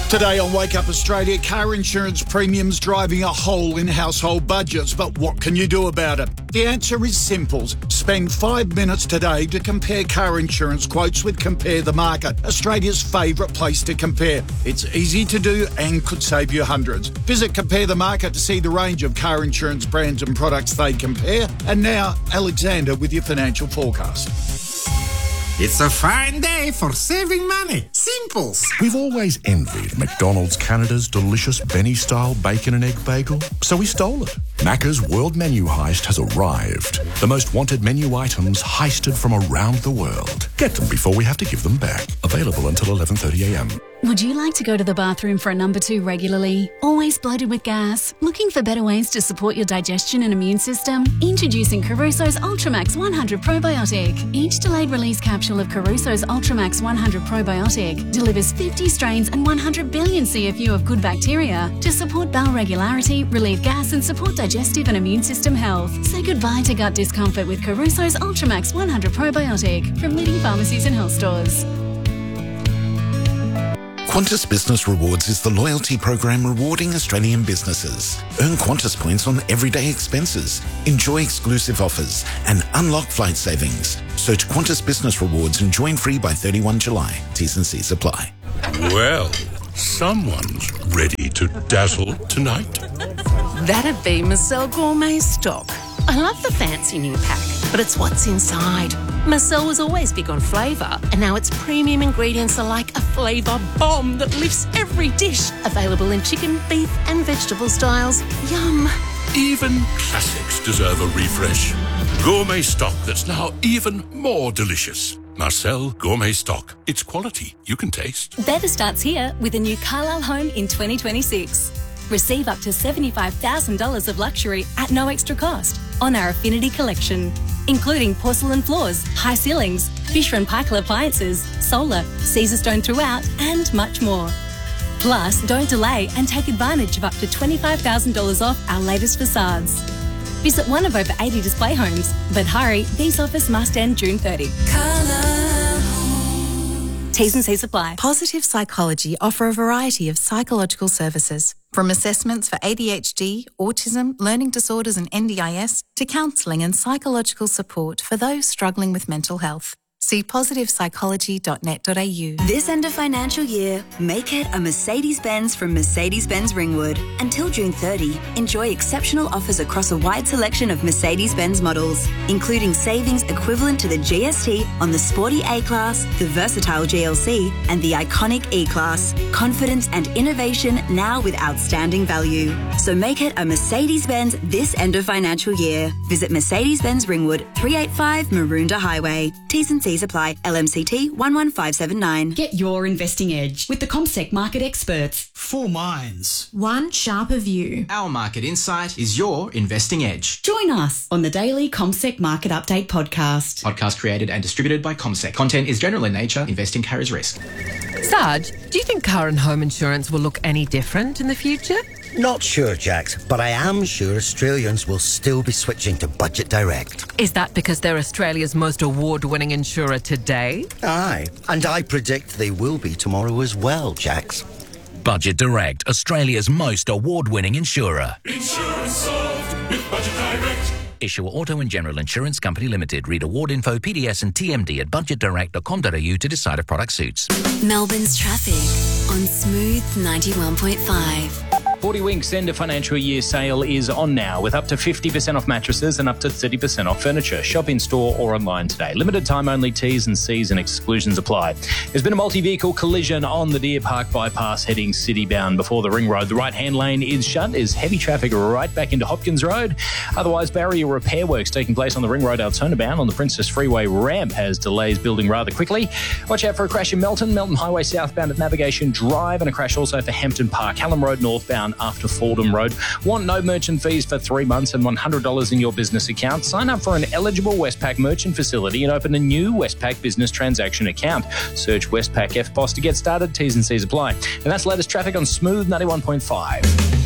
Today on Wake Up Australia, car insurance premiums driving a hole in household budgets. But what can you do about it? The answer is simple. Spend 5 minutes today to compare car insurance quotes with Compare the Market, Australia's favourite place to compare. It's easy to do and could save you hundreds. Visit Compare the Market to see the range of car insurance brands and products they compare. And now, Alexander with your financial forecast. It's a fine day for saving money. Simples. We've always envied McDonald's Canada's delicious Benny-style bacon and egg bagel, so we stole it. Macca's World Menu Heist has arrived. The most wanted menu items heisted from around the world. Get them before we have to give them back. Available until 11:30am. Would you like to go to the bathroom for a number 2 regularly? Always bloated with gas? Looking for better ways to support your digestion and immune system? Introducing Caruso's Ultramax 100 Probiotic. Each delayed release capsule of Caruso's Ultramax 100 Probiotic delivers 50 strains and 100 billion CFU of good bacteria to support bowel regularity, relieve gas and support digestive and immune system health. Say goodbye to gut discomfort with Caruso's Ultramax 100 Probiotic from leading pharmacies and health stores. Qantas Business Rewards is the loyalty program rewarding Australian businesses. Earn Qantas points on everyday expenses, enjoy exclusive offers and unlock flight savings. Search Qantas Business Rewards and join free by 31 July. T's and C's apply. Well, someone's ready to dazzle tonight. That'd be Marcel Gourmet Stock. I love the fancy new pack, but it's what's inside. Marcel was always big on flavour, and now its premium ingredients are like a flavour bomb that lifts every dish. Available in chicken, beef and vegetable styles. Yum. Even classics deserve a refresh. Gourmet stock that's now even more delicious. Marcel Gourmet Stock. It's quality you can taste. Better starts here with a new Carlisle home in 2026. Receive up to $75,000 of luxury at no extra cost on our Affinity collection, including porcelain floors, high ceilings, Fisher & Paykel appliances, solar, Caesar stone throughout, and much more. Plus, don't delay and take advantage of up to $25,000 off our latest facades. Visit one of over 80 display homes, but hurry, these offers must end June 30. T's and C's apply. Positive Psychology offer a variety of psychological services, from assessments for ADHD, autism, learning disorders and NDIS, to counselling and psychological support for those struggling with mental health. See positivepsychology.net.au. This end of financial year, make it a Mercedes-Benz from Mercedes-Benz Ringwood. Until June 30, enjoy exceptional offers across a wide selection of Mercedes-Benz models, including savings equivalent to the GST on the sporty A-Class, the versatile GLC, and the iconic E-Class. Confidence and innovation now with outstanding value. So make it a Mercedes-Benz this end of financial year. Visit Mercedes-Benz Ringwood, 385 Maroondah Highway. T's and C's apply. LMCT 11579. Get your investing edge with the CommSec market experts. 4 minds. One sharper view. Our market insight is your investing edge. Join us on the daily CommSec Market Update podcast. Podcast created and distributed by CommSec. Content is general in nature. Investing carries risk. Sarge, do you think car and home insurance will look any different in the future? Not sure, Jax, but I am sure Australians will still be switching to Budget Direct. Is that because they're Australia's most award-winning insurer today? Aye, and I predict they will be tomorrow as well, Jax. Budget Direct, Australia's most award-winning insurer. Insurance solved with Budget Direct. Issuer Auto and General Insurance Company Limited. Read award info, PDS and TMD at budgetdirect.com.au to decide if product suits. Melbourne's traffic on Smooth 91.5. 40 Winks end of financial year sale is on now with up to 50% off mattresses and up to 30% off furniture. Shop in store or online today. Limited time only. T's and C's and exclusions apply. There's been a multi-vehicle collision on the Deer Park bypass heading city-bound before the Ring Road. The right-hand lane is shut. There's heavy traffic right back into Hopkins Road. Otherwise, barrier repair works taking place on the Ring Road Altona bound on the Princess Freeway ramp has delays building rather quickly. Watch out for a crash in Melton Highway southbound at Navigation Drive, and a crash also for Hampton Park, Hallam Road northbound after Fordham Road. Want no merchant fees for 3 months and $100 in your business account? Sign up for an eligible Westpac merchant facility and open a new Westpac business transaction account. Search Westpac FBOSS to get started. T's and C's apply. And that's the latest traffic on Smooth 91.5.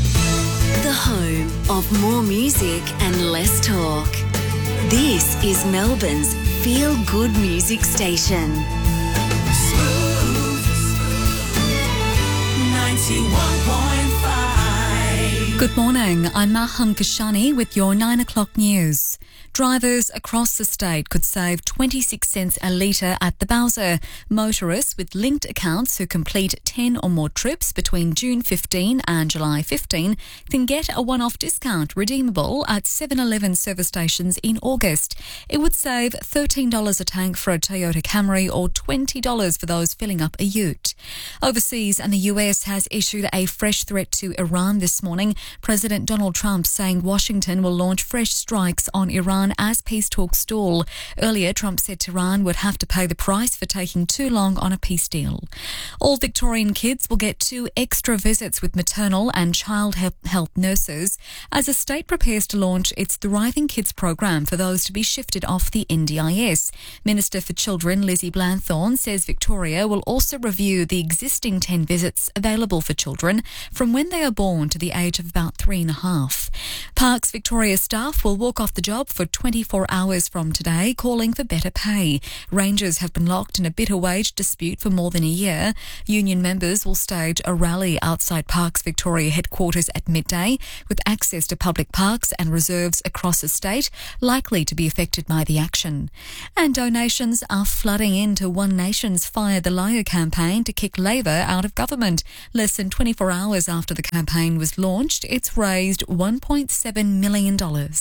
The home of more music and less talk. This is Melbourne's feel-good music station. Smooth 91.5. 91.5. Good morning, I'm Maham Kashani with your 9 o'clock news. Drivers across the state could save 26 cents a litre at the Bowser. Motorists with linked accounts who complete 10 or more trips between June 15 and July 15 can get a one-off discount redeemable at 7-Eleven service stations in August. It would save $13 a tank for a Toyota Camry or $20 for those filling up a ute. Overseas, and the US has issued a fresh threat to Iran this morning. President Donald Trump saying Washington will launch fresh strikes on Iran as peace talks stall. Earlier, Trump said Tehran would have to pay the price for taking too long on a peace deal. All Victorian kids will get 2 extra visits with maternal and child health nurses as the state prepares to launch its Thriving Kids program for those to be shifted off the NDIS. Minister for Children Lizzie Blanthorne says Victoria will also review the existing 10 visits available for children from when they are born to the age of about 3.5. Parks Victoria staff will walk off the job for 24 hours from today, calling for better pay. Rangers have been locked in a bitter wage dispute for more than a year. Union members will stage a rally outside Parks Victoria headquarters at midday, with access to public parks and reserves across the state likely to be affected by the action. And donations are flooding into One Nation's Fire the Liar campaign to kick Labor out of government. Less than 24 hours after the campaign was launched, it's raised $1.7 million.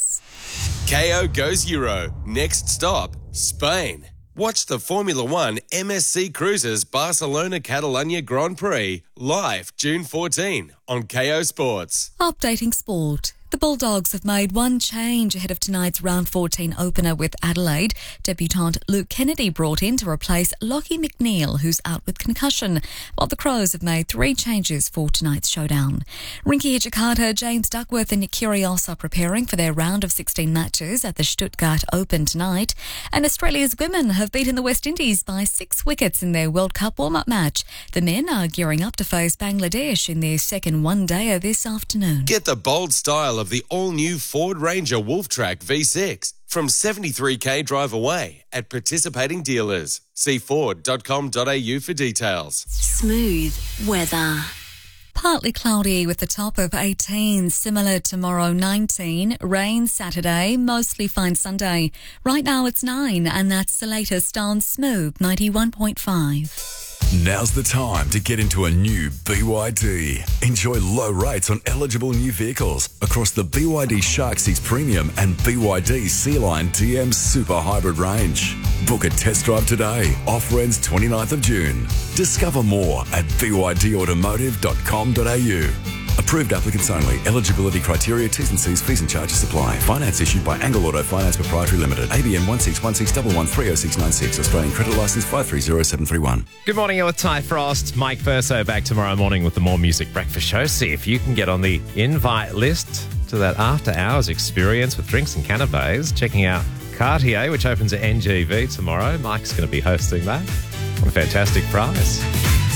KO goes Euro. Next stop, Spain. Watch the Formula One MSC Cruises Barcelona Catalunya Grand Prix live June 14 on KO Sports. Updating sport. The Bulldogs have made one change ahead of tonight's round 14 opener with Adelaide. Debutant Luke Kennedy brought in to replace Lockie McNeil, who's out with concussion, while the Crows have made 3 changes for tonight's showdown. Rinky Hijikata, James Duckworth and Nick Kyrgios are preparing for their round of 16 matches at the Stuttgart Open tonight. And Australia's women have beaten the West Indies by 6 wickets in their World Cup warm-up match. The men are gearing up to face Bangladesh in their second one-dayer this afternoon. Get the bold style of the all-new Ford Ranger Wolftrack V6 from 73k drive away at participating dealers. See ford.com.au for details. Smooth weather. Partly cloudy with a top of 18, similar tomorrow 19, rain Saturday, mostly fine Sunday. Right now it's 9 and that's the latest on Smooth 91.5. Now's the time to get into a new BYD. Enjoy low rates on eligible new vehicles across the BYD Shark Seats Premium and BYD Sea-Line DM Super Hybrid range. Book a test drive today. Offer ends 29th of June. Discover more at bydautomotive.com.au. Approved applicants only. Eligibility criteria, T's and C's, fees and charges apply. Finance issued by Angle Auto Finance Proprietary Limited. ABN 16161130696. Australian credit licence 530731. Good morning, you're with Ty Frost. Mike Verso back tomorrow morning with the More Music Breakfast Show. See if you can get on the invite list to that after hours experience with drinks and canapes. Checking out Cartier, which opens at NGV tomorrow. Mike's going to be hosting that. What a fantastic prize.